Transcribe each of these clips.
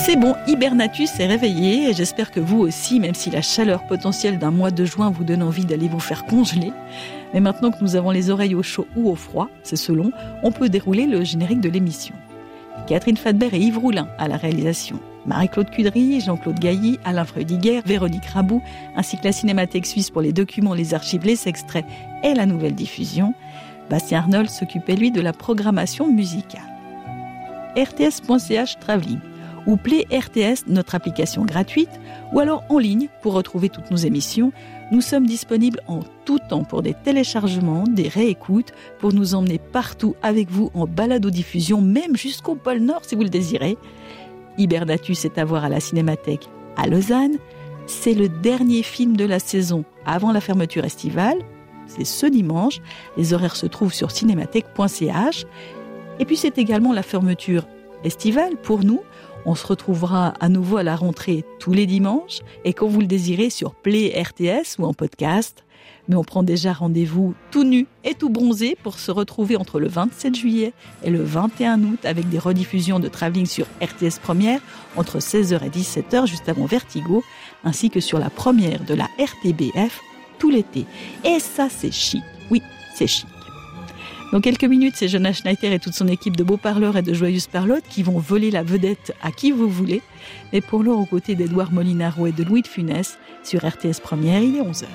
C'est bon, Hibernatus s'est réveillé et j'espère que vous aussi, même si la chaleur potentielle d'un mois de juin vous donne envie d'aller vous faire congeler. Mais maintenant que nous avons les oreilles au chaud ou au froid, c'est selon, on peut dérouler le générique de l'émission. Catherine Fadbert et Yves Roulin à la réalisation. Marie-Claude Cudry, Jean-Claude Gailly, Alain Freudiguer, Véronique Raboux, ainsi que la Cinémathèque suisse pour les documents, les archives, les extraits et la nouvelle diffusion. Bastien Arnold s'occupait lui de la programmation musicale. RTS.ch Travelling ou Play RTS, notre application gratuite, ou alors en ligne pour retrouver toutes nos émissions. Nous sommes disponibles en tout temps pour des téléchargements, des réécoutes, pour nous emmener partout avec vous en balado-diffusion, même jusqu'au pôle Nord si vous le désirez. Hibernatus est à voir à la Cinémathèque à Lausanne. C'est le dernier film de la saison avant la fermeture estivale. C'est ce dimanche. Les horaires se trouvent sur cinémathèque.ch. Et puis c'est également la fermeture estivale pour nous. On se retrouvera à nouveau à la rentrée tous les dimanches et quand vous le désirez sur Play RTS ou en podcast. Mais on prend déjà rendez-vous tout nu et tout bronzé pour se retrouver entre le 27 juillet et le 21 août avec des rediffusions de Travelling sur RTS Première entre 16h et 17h juste avant Vertigo, ainsi que sur la première de la RTBF tout l'été. Et ça c'est chic, oui c'est chic. Dans quelques minutes, c'est Jonas Schneider et toute son équipe de beaux parleurs et de joyeuses parlottes qui vont voler la vedette à qui vous voulez. Mais pour l'heure, aux côtés d'Edouard Molinaro et de Louis de Funès, sur RTS Première, il est 11h.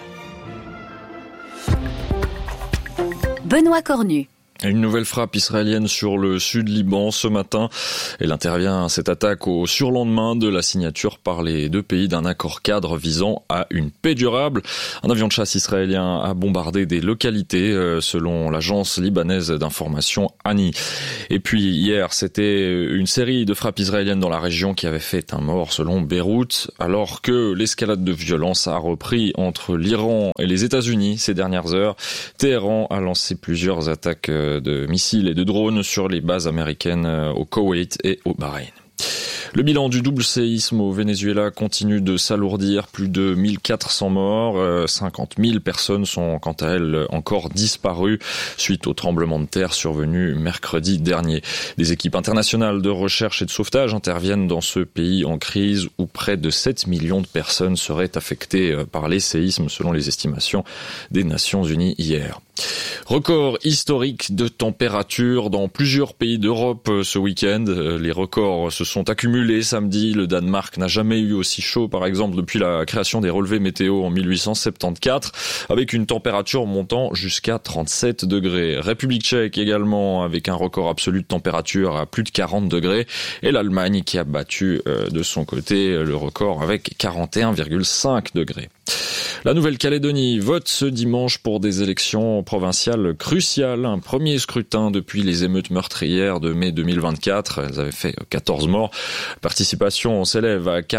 Benoît Cornu. Une nouvelle frappe israélienne sur le sud Liban ce matin. Elle intervient, cette attaque, au surlendemain de la signature par les deux pays d'un accord cadre visant à une paix durable. Un avion de chasse israélien a bombardé des localités, selon l'agence libanaise d'information ANI. Et puis hier, c'était une série de frappes israéliennes dans la région qui avait fait un mort selon Beyrouth, alors que l'escalade de violence a repris entre l'Iran et les États-Unis ces dernières heures. Téhéran a lancé plusieurs attaques de missiles et de drones sur les bases américaines au Koweït et au Bahreïn. Le bilan du double séisme au Venezuela continue de s'alourdir. Plus de 1400 morts, 50 000 personnes sont quant à elles encore disparues suite au tremblement de terre survenu mercredi dernier. Des équipes internationales de recherche et de sauvetage interviennent dans ce pays en crise où près de 7 millions de personnes seraient affectées par les séismes selon les estimations des Nations Unies hier. Record historique de température dans plusieurs pays d'Europe ce week-end. Les records se sont accumulés samedi. Le Danemark n'a jamais eu aussi chaud, par exemple, depuis la création des relevés météo en 1874, avec une température montant jusqu'à 37 degrés. République tchèque également, avec un record absolu de température à plus de 40 degrés. Et l'Allemagne qui a battu de son côté le record avec 41,5 degrés. La Nouvelle-Calédonie vote ce dimanche pour des élections provinciales cruciales. Un premier scrutin depuis les émeutes meurtrières de mai 2024. Elles avaient fait 14 morts. La participation s'élève à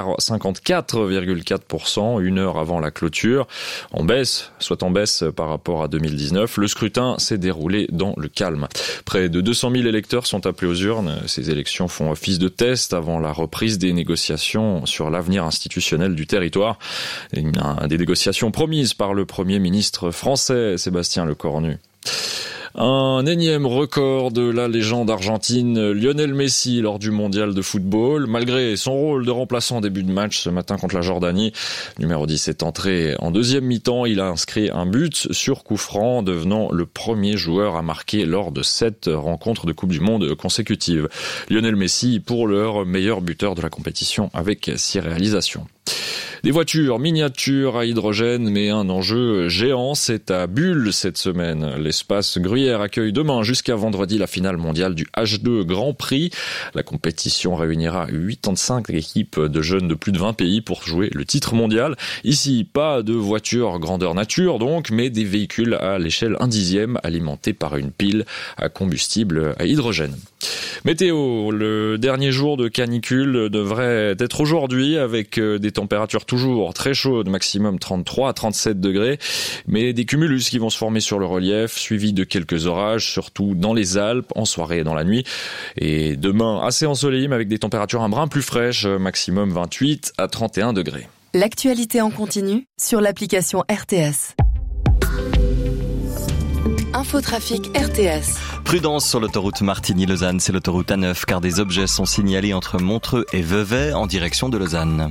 54,4%, une heure avant la clôture. En baisse par rapport à 2019. Le scrutin s'est déroulé dans le calme. Près de 200 000 électeurs sont appelés aux urnes. Ces élections font office de test avant la reprise des négociations sur l'avenir institutionnel du territoire. Des négociations promises par le Premier ministre français, Sébastien Lecornu. Un énième record de la légende argentine Lionel Messi lors du mondial de football. Malgré son rôle de remplaçant en début de match ce matin contre la Jordanie, numéro 10 est entré en deuxième mi-temps. Il a inscrit un but sur coup franc, devenant le premier joueur à marquer lors de 7 rencontres de Coupe du Monde consécutives. Lionel Messi, pour l'heure, meilleur buteur de la compétition avec 6 réalisations. Des voitures miniatures à hydrogène, mais un enjeu géant, c'est à Bulle cette semaine. L'espace Gruyère accueille demain jusqu'à vendredi la finale mondiale du H2 Grand Prix. La compétition réunira 85 équipes de jeunes de plus de 20 pays pour jouer le titre mondial. Ici, pas de voitures grandeur nature donc, mais des véhicules à l'échelle 1/10 alimentés par une pile à combustible à hydrogène. Météo, le dernier jour de canicule devrait être aujourd'hui avec des températures toujours très chaudes, maximum 33 à 37 degrés, mais des cumulus qui vont se former sur le relief, suivis de quelques orages, surtout dans les Alpes, en soirée et dans la nuit. Et demain, assez ensoleillé, mais avec des températures un brin plus fraîches, maximum 28 à 31 degrés. L'actualité en continu sur l'application RTS. Infotrafic RTS. Prudence sur l'autoroute Martigny-Lausanne, c'est l'autoroute A9 car des objets sont signalés entre Montreux et Vevey en direction de Lausanne.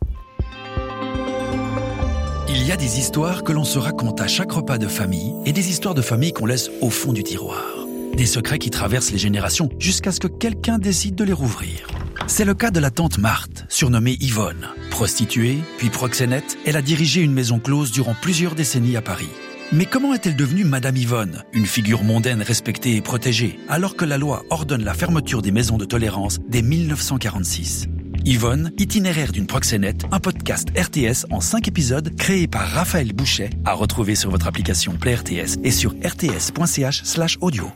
Il y a des histoires que l'on se raconte à chaque repas de famille et des histoires de famille qu'on laisse au fond du tiroir. Des secrets qui traversent les générations jusqu'à ce que quelqu'un décide de les rouvrir. C'est le cas de la tante Marthe, surnommée Yvonne. Prostituée, puis proxénète, elle a dirigé une maison close durant plusieurs décennies à Paris. Mais comment est-elle devenue Madame Yvonne, une figure mondaine respectée et protégée, alors que la loi ordonne la fermeture des maisons de tolérance dès 1946 ? Yvonne, itinéraire d'une proxénète, un podcast RTS en 5 épisodes créé par Raphaël Bouchet, à retrouver sur votre application Play RTS et sur rts.ch/audio.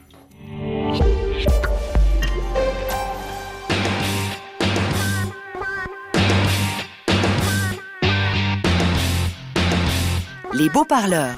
Les beaux-parleurs.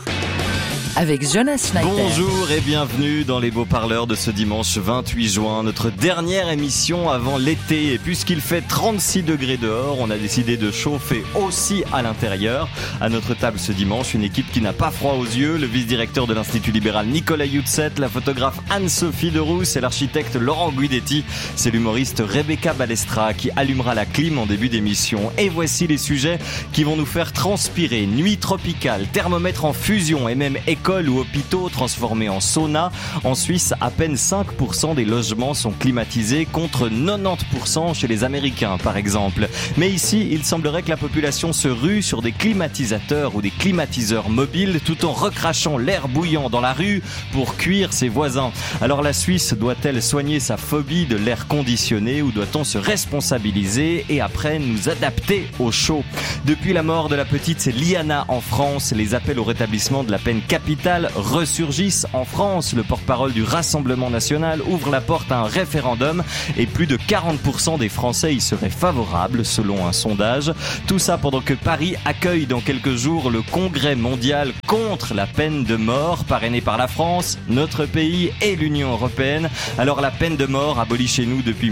Avec Jonas Schneider. Bonjour et bienvenue dans les beaux-parleurs de ce dimanche 28 juin, notre dernière émission avant l'été. Et puisqu'il fait 36 degrés dehors, on a décidé de chauffer aussi à l'intérieur. À notre table ce dimanche, une équipe qui n'a pas froid aux yeux, le vice-directeur de l'Institut libéral Nicolas Youtset, la photographe Anne-Sophie Derousse et l'architecte Laurent Guidetti. C'est l'humoriste Rebecca Balestra qui allumera la clim en début d'émission. Et voici les sujets qui vont nous faire transpirer. Nuit tropicale, thermomètre en fusion et même écoles ou hôpitaux transformés en sauna. En Suisse, à peine 5% des logements sont climatisés contre 90% chez les Américains, par exemple. Mais ici, il semblerait que la population se rue sur des climatisateurs ou des climatiseurs mobiles tout en recrachant l'air bouillant dans la rue pour cuire ses voisins. Alors la Suisse doit-elle soigner sa phobie de l'air conditionné ou doit-on se responsabiliser et après nous adapter au chaud ? Depuis la mort de la petite Liana en France, les appels au rétablissement de la peine capitale ressurgissent en France. Le porte-parole du Rassemblement national ouvre la porte à un référendum et plus de 40% des Français y seraient favorables selon un sondage. Tout ça pendant que Paris accueille dans quelques jours le congrès mondial contre la peine de mort parrainé par la France, notre pays et l'Union européenne. Alors la peine de mort abolie chez nous depuis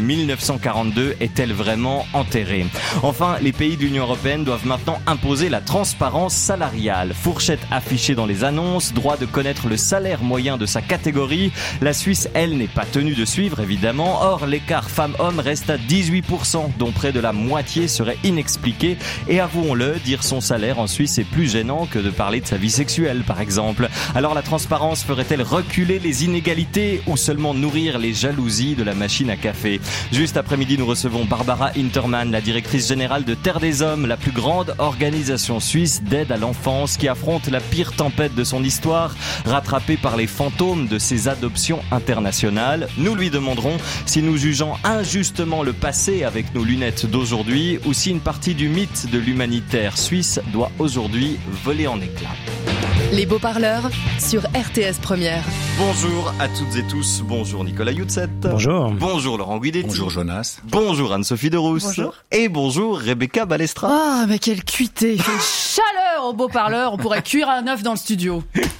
1942 est-elle vraiment enterrée ? Enfin, les pays de l'Union européenne doivent maintenant imposer la transparence salariale. Fourchette affichée dans les annonces, droit de connaître le salaire moyen de sa catégorie. La Suisse, elle, n'est pas tenue de suivre, évidemment. Or, l'écart femmes-hommes reste à 18%, dont près de la moitié serait inexpliqué. Et avouons-le, dire son salaire en Suisse est plus gênant que de parler de sa vie sexuelle, par exemple. Alors, la transparence ferait-elle reculer les inégalités ou seulement nourrir les jalousies de la machine à café ? Juste après-midi, nous recevons Barbara Hintermann, la directrice générale de Terre des Hommes, la plus grande organisation suisse d'aide à l'enfance qui affronte la pire tempête de son histoire, rattrapé par les fantômes de ses adoptions internationales. Nous lui demanderons si nous jugeons injustement le passé avec nos lunettes d'aujourd'hui ou si une partie du mythe de l'humanitaire suisse doit aujourd'hui voler en éclats. Les beaux-parleurs sur RTS Première. Bonjour à toutes et tous. Bonjour Nicolas Youtset. Bonjour. Bonjour Laurent Guidetti. Bonjour Jonas. Bonjour Anne-Sophie Derousse. Bonjour. Et bonjour Rebecca Balestra. Ah, mais quelle cuité. Il fait une chaleur au beau-parleur. On pourrait cuire un œuf dans le studio.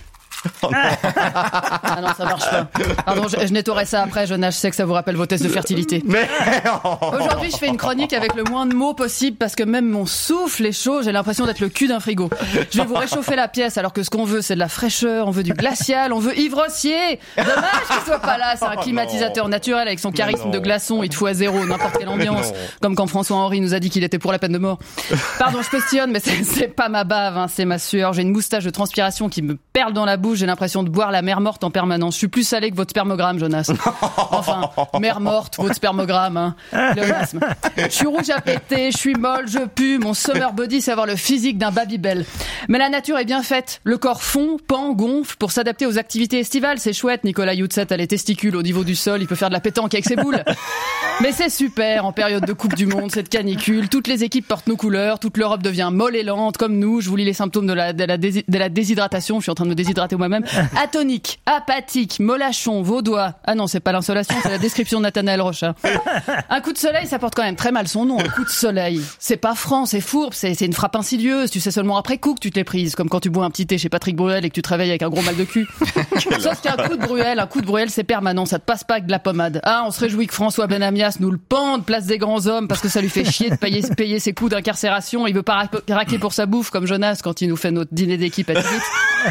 Ah non, ça marche pas. Pardon, je nettoierai ça après, Jonas. Je sais que ça vous rappelle vos tests de fertilité. Mais Aujourd'hui, je fais une chronique avec le moins de mots possible parce que même mon souffle est chaud. J'ai l'impression d'être le cul d'un frigo. Je vais vous réchauffer la pièce alors que ce qu'on veut, c'est de la fraîcheur. On veut du glacial. On veut Yves Rossier. Dommage qu'il soit pas là. C'est un climatisateur naturel avec son charisme de glaçon. Il te fout à zéro n'importe quelle ambiance. Comme quand François-Henri nous a dit qu'il était pour la peine de mort. Pardon, je postillonne, mais c'est pas ma bave, hein, c'est ma sueur. J'ai une moustache de transpiration qui me perle dans la bouche. J'ai l'impression de boire la mer morte en permanence. Je suis plus salé que votre spermogramme, Jonas. Enfin, mer morte, votre spermogramme, hein. Pléonasme. Je suis rouge à péter, je suis molle, je pue. Mon summer body, c'est avoir le physique d'un Babybel. Mais la nature est bien faite. Le corps fond, pend, gonfle pour s'adapter aux activités estivales. C'est chouette. Nicolas Youtset a les testicules au niveau du sol. Il peut faire de la pétanque avec ses boules. Mais c'est super en période de Coupe du Monde, cette canicule. Toutes les équipes portent nos couleurs. Toute l'Europe devient molle et lente, comme nous. Je vous lis les symptômes de la déshydratation. Je suis en train de me déshydrater moi-même. Atonique, apathique, molachon, vaudois. Ah non, c'est pas l'insolation, c'est la description de Nathanaël Rocha. Un coup de soleil, ça porte quand même très mal son nom. Un coup de soleil. C'est pas franc, c'est fourbe, c'est une frappe insidieuse. Tu sais seulement après coup que tu te l'es prise. Comme quand tu bois un petit thé chez Patrick Bruel et que tu te réveilles avec un gros mal de cul. Sauf qu'un coup de Bruel, c'est permanent. Ça te passe pas avec de la pommade. Ah, on se réjouit que François Benamias nous le pende place des grands hommes parce que ça lui fait chier de payer ses coûts d'incarcération. Il veut pas raquer pour sa bouffe comme Jonas quand il nous fait notre dîner d'équipe à 18.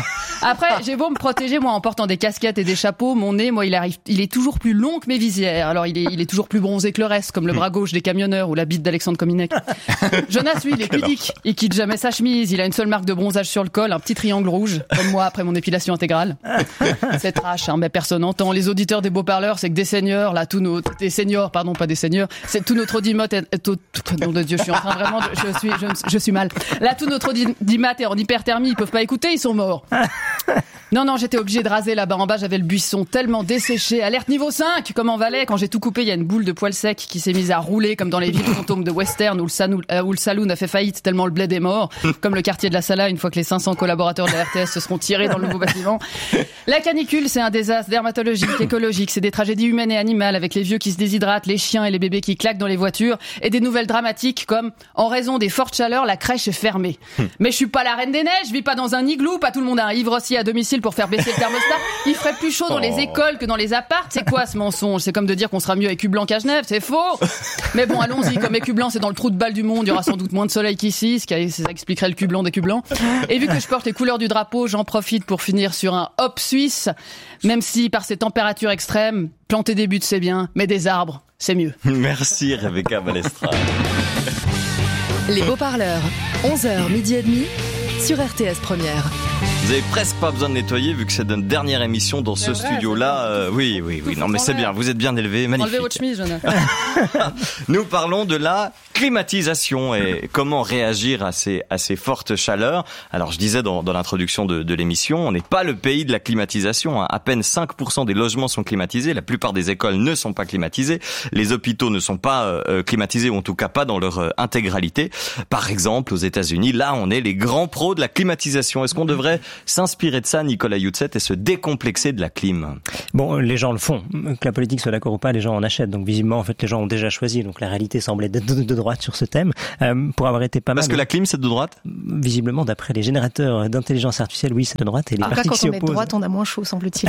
Après, j'ai beau me protéger, moi, en portant des casquettes et des chapeaux, mon nez, moi, il est toujours plus long que mes visières. Alors, il est toujours plus bronzé que le reste, comme le bras gauche des camionneurs ou la bite d'Alexandre Kominek. Jonas, lui, il est pudique. Il quitte jamais sa chemise. Il a une seule marque de bronzage sur le col, un petit triangle rouge, comme moi après mon épilation intégrale. C'est trash, hein, mais personne n'entend. Les auditeurs des beaux parleurs, c'est que des seniors, là, des seniors, pardon, pas des seniors. C'est tout notre audimat nom de Dieu, je suis en train vraiment je suis mal. Là, tout notre audimat est en hyperthermie, ils peuvent pas écouter, ils sont morts. Non, j'étais obligée de raser là-bas en bas, j'avais le buisson tellement desséché. Alerte niveau 5, comme en Valais. Quand j'ai tout coupé, il y a une boule de poil sec qui s'est mise à rouler comme dans les villes fantômes de western où le saloon a fait faillite tellement le bled est mort. Comme le quartier de la Sala une fois que les 500 collaborateurs de la RTS se seront tirés dans le nouveau bâtiment. La canicule, c'est un désastre dermatologique, écologique. C'est des tragédies humaines et animales avec les vieux qui se déshydratent, les chiens et les bébés qui claquent dans les voitures et des nouvelles dramatiques comme en raison des fortes chaleurs, la crèche est fermée. Mais je suis pas la reine des neiges, je vis pas dans un igloo, pas tout le monde a un ivre-aussi à domicile pour faire baisser le thermostat. Il ferait plus chaud dans les écoles que dans les apparts. C'est quoi ce mensonge? C'est comme de dire qu'on sera mieux avec Écu-Blanc qu'à Genève, c'est faux. Mais bon, allons-y, comme Écu-Blanc c'est dans le trou de balle du monde, il y aura sans doute moins de soleil qu'ici, ça expliquerait le cul blanc d'Écu-Blanc. Et vu que je porte les couleurs du drapeau, j'en profite pour finir sur un hop suisse, même si par ces températures extrêmes, planter des buts c'est bien, mais des arbres, c'est mieux. Merci Rebecca Balestra. Les beaux parleurs, 11h, midi et demi, sur RTS Première. Vous avez presque pas besoin de nettoyer vu que c'est notre dernière émission dans ce studio-là. Oui. Non, mais c'est bien. Vous êtes bien élevé, magnifique. Enlevez votre chemise, Jonathan. Nous parlons de la climatisation et comment réagir à ces fortes chaleurs. Alors, je disais dans l'introduction de l'émission, on n'est pas le pays de la climatisation. À peine 5% des logements sont climatisés. La plupart des écoles ne sont pas climatisées. Les hôpitaux ne sont pas climatisés, ou en tout cas pas dans leur intégralité. Par exemple, aux États-Unis, là, on est les grands pros de la climatisation. Est-ce qu'on devrait s'inspirer de ça, Nicolas Youtset, et se décomplexer de la clim? Bon, les gens le font. Que la politique soit d'accord ou pas, les gens en achètent. Donc visiblement, en fait, les gens ont déjà choisi. Donc la réalité semble être de droite sur ce thème. Pour avoir été pas mal. Parce que la clim, c'est de droite? Visiblement, d'après les générateurs d'intelligence artificielle, oui, c'est de droite. Et les partis qui s'y opposent. Quand on est de droite, on a moins chaud, semble-t-il.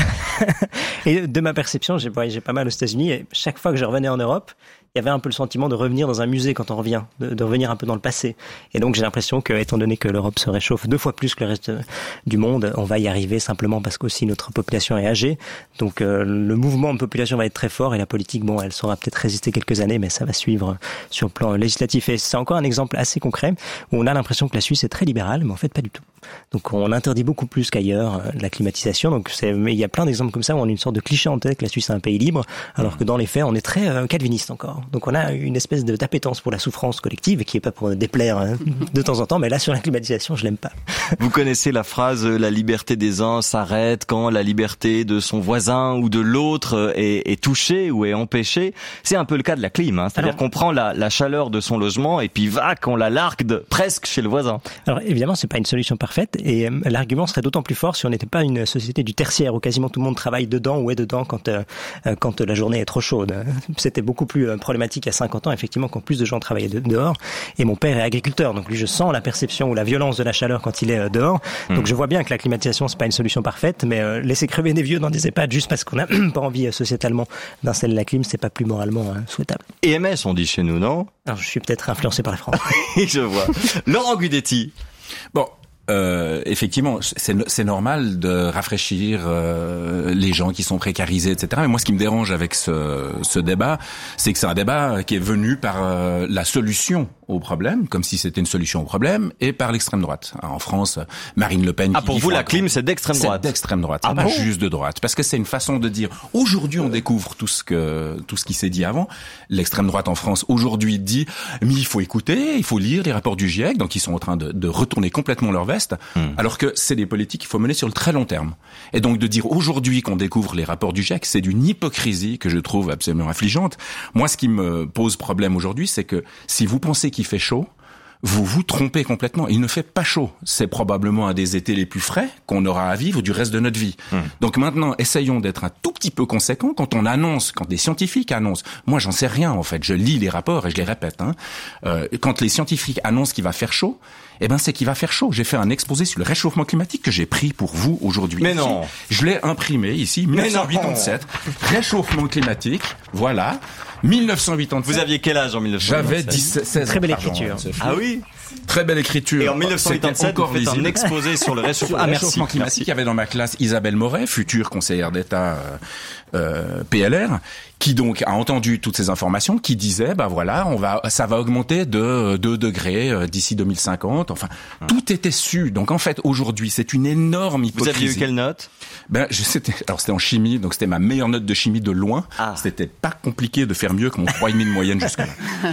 Et de ma perception, j'ai pas mal aux États-Unis. Et chaque fois que je revenais en Europe, il y avait un peu le sentiment de revenir dans un musée quand on revient, de revenir un peu dans le passé. Et donc j'ai l'impression que, étant donné que l'Europe se réchauffe 2 fois plus que le reste du monde, on va y arriver simplement parce qu'aussi notre population est âgée. Donc le mouvement de population va être très fort et la politique, bon, elle saura peut-être résister quelques années, mais ça va suivre sur le plan législatif. Et c'est encore un exemple assez concret où on a l'impression que la Suisse est très libérale, mais en fait pas du tout. Donc on interdit beaucoup plus qu'ailleurs la climatisation. Donc mais il y a plein d'exemples comme ça où on a une sorte de cliché en tête que la Suisse est un pays libre, alors que dans les faits on est très calviniste encore. Donc on a une espèce d'appétence pour la souffrance collective qui est pas pour déplaire de temps en temps, mais là sur la climatisation je l'aime pas. Vous connaissez la phrase la liberté des uns s'arrête quand la liberté de son voisin ou de l'autre est touchée ou est empêchée. C'est un peu le cas de la clim, hein. C'est-à-dire qu'on prend la chaleur de son logement et puis qu'on la largue presque chez le voisin. Alors évidemment c'est pas une solution parfaite et l'argument serait d'autant plus fort si on n'était pas une société du tertiaire où quasiment tout le monde travaille dedans ou est dedans quand la journée est trop chaude. C'était beaucoup plus problématique il y a 50 ans, effectivement, quand plus de gens travaillaient dehors. Et mon père est agriculteur, donc lui, je sens la perception ou la violence de la chaleur quand il est dehors. Donc je vois bien que la climatisation, c'est pas une solution parfaite, mais laisser crever des vieux dans des EHPAD juste parce qu'on n'a pas envie sociétalement d'installer la clim, c'est pas plus moralement souhaitable. EMS, on dit chez nous, non? Alors, je suis peut-être influencé par la France. Je vois. Laurent Guidetti. Bon. Effectivement, c'est normal de rafraîchir les gens qui sont précarisés, etc. Mais moi, ce qui me dérange avec ce débat, c'est que c'est un débat qui est venu par la solution au problème, comme si c'était une solution au problème, et par l'extrême droite. Alors, en France, Marine Le Pen... Ah, pour vous, la clim, c'est d'extrême droite? C'est d'extrême droite, c'est pas juste de droite. Parce que c'est une façon de dire, aujourd'hui, on découvre tout ce qui s'est dit avant. L'extrême droite en France, aujourd'hui, dit, mais il faut écouter, il faut lire les rapports du GIEC, donc ils sont en train de retourner complètement leur veste, alors que c'est des politiques qu'il faut mener sur le très long terme. Et donc de dire aujourd'hui qu'on découvre les rapports du GIEC, c'est d'une hypocrisie que je trouve absolument affligeante. Moi, ce qui me pose problème aujourd'hui, c'est que si vous pensez qu'il fait chaud, vous vous trompez complètement. Il ne fait pas chaud. C'est probablement un des étés les plus frais qu'on aura à vivre du reste de notre vie. Donc maintenant, essayons d'être un tout petit peu conséquents quand on annonce, quand des scientifiques annoncent. Moi, j'en sais rien, en fait. Je lis les rapports et je les répète. Quand les scientifiques annoncent qu'il va faire chaud, eh ben, c'est qu'il va faire chaud. J'ai fait un exposé sur le réchauffement climatique que j'ai pris pour vous aujourd'hui. Mais non. Je l'ai imprimé ici, 1987. Réchauffement climatique. Voilà. 1987. Vous aviez quel âge en 1987? J'avais 16 ans. Très belle écriture. Ah oui? Oui. Très belle écriture. Et en 1987, vous faites un exposé sur le réchauffement climatique. Il y avait dans ma classe Isabelle Moret, future conseillère d'État PLR, qui donc a entendu toutes ces informations, qui disait, ça va augmenter de 2 degrés d'ici 2050. Enfin, tout était su. Donc en fait, aujourd'hui, c'est une énorme hypocrisie. Vous aviez eu quelle note? C'était en chimie, donc c'était ma meilleure note de chimie de loin. C'était pas compliqué de faire mieux que mon 3,5 de moyenne jusque-là.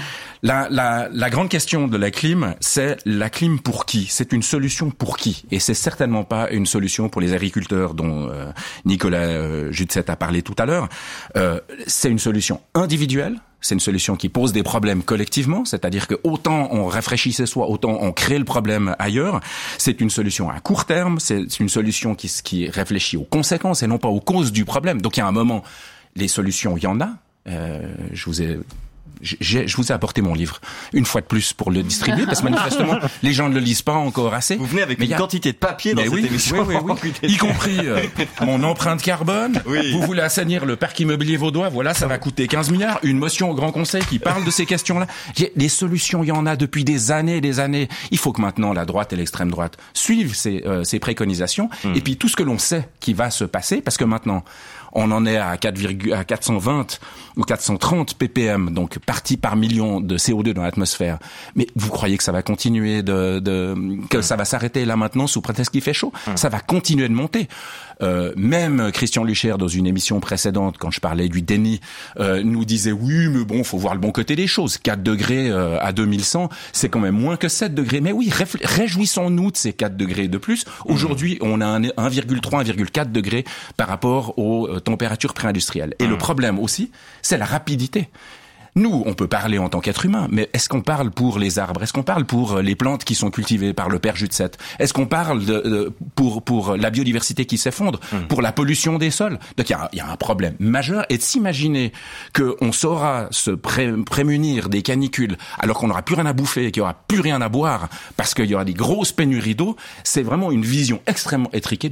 La grande question de la clim, c'est la clim pour qui? C'est une solution pour qui? Et c'est certainement pas une solution pour les agriculteurs dont Nicolas Jutset a parlé tout à l'heure. C'est une solution individuelle. C'est une solution qui pose des problèmes collectivement, c'est-à-dire que autant on rafraîchissait soi, autant on crée le problème ailleurs. C'est une solution à court terme, c'est une solution qui réfléchit aux conséquences et non pas aux causes du problème. Donc il y a un moment, les solutions, il y en a. Je vous ai apporté mon livre une fois de plus pour le distribuer parce que manifestement les gens ne le lisent pas encore assez. Vous venez avec une quantité de papier dans cette émission. Oui. Y compris mon empreinte carbone. Oui. Vous voulez assainir le parc immobilier vaudois, voilà, ça va coûter 15 milliards. Une motion au Grand Conseil qui parle de ces questions-là. Les solutions, il y en a depuis des années et des années. Il faut que maintenant la droite et l'extrême droite suivent ces préconisations. Et puis tout ce que l'on sait qui va se passer, parce que maintenant on en est à 420 ou 430 ppm, donc parties par million de CO2 dans l'atmosphère. Mais vous croyez que ça va continuer que ça va s'arrêter là maintenant sous prétexte qu'il fait chaud? Ça va continuer de monter. Même Christian Lucher, dans une émission précédente, quand je parlais du déni, nous disait oui, mais bon, faut voir le bon côté des choses. 4 degrés à 2100, c'est quand même moins que 7 degrés. Mais oui, réjouissons-nous de ces 4 degrés de plus. Aujourd'hui, on a 1,3, 1,4 degrés par rapport aux températures pré-industrielles. Et le problème aussi, c'est la rapidité. Nous, on peut parler en tant qu'être humain, mais est-ce qu'on parle pour les arbres? Est-ce qu'on parle pour les plantes qui sont cultivées par le père Jutset? Est-ce qu'on parle pour la biodiversité qui s'effondre? Pour la pollution des sols? Donc il y a un problème majeur. Et de s'imaginer qu'on saura se prémunir des canicules alors qu'on n'aura plus rien à bouffer et qu'il n'y aura plus rien à boire parce qu'il y aura des grosses pénuries d'eau, c'est vraiment une vision extrêmement étriquée